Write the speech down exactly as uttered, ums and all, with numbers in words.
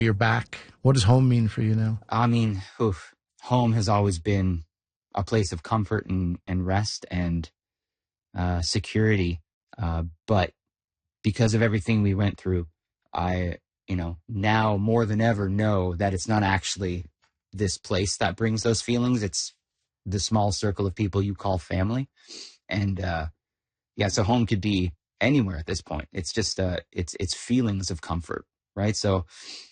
You're back. What does home mean for you now? I mean, oof, home has always been a place of comfort and, and rest and uh, security. Uh, but because of everything we went through, I, you know, now more than ever know that it's not actually this place that brings those feelings. It's the small circle of people you call family. And uh, yeah, so home could be anywhere at this point. It's just uh, it's it's feelings of comfort, right? So